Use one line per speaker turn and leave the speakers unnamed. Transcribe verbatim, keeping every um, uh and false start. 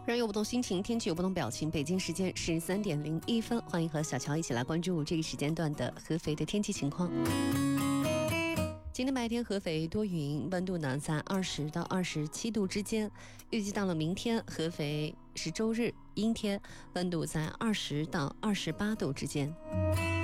人有不同心情，天气有不同表情。北京时间十三点零一分，欢迎和小乔一起来关注这个时间段的合肥的天气情况。今天白天合肥多云，温度呢在二十到二十七度之间。预计到了明天，合肥是周日，阴天，温度在二十到二十八度之间。